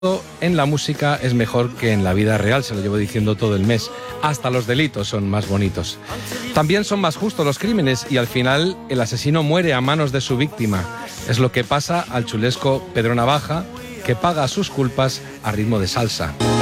en la música es mejor que en la vida real, se lo llevo diciendo todo el mes. Hasta los delitos son más bonitos. También son más justos los crímenes y al final el asesino muere a manos de su víctima. Es lo que pasa al chulesco Pedro Navaja, que paga sus culpas a ritmo de salsa.